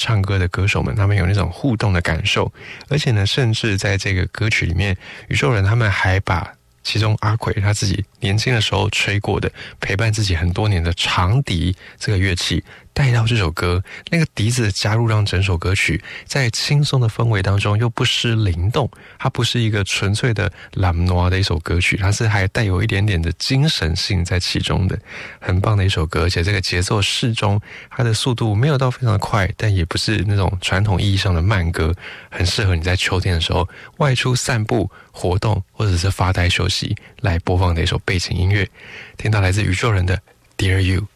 唱歌的歌手们他们有那种互动的感受，而且呢，甚至在这个歌曲里面，宇宙人他们还把其中阿奎他自己年轻的时候吹过的陪伴自己很多年的长笛这个乐器带到这首歌，那个笛子的加入让整首歌曲在轻松的氛围当中又不失灵动，它不是一个纯粹的懒惰的一首歌曲，它是还带有一点点的精神性在其中的，很棒的一首歌，而且这个节奏适中，它的速度没有到非常的快，但也不是那种传统意义上的慢歌，很适合你在秋天的时候外出散步活动或者是发呆休息来播放的一首背景音乐。听到来自宇宙人的 Dear You。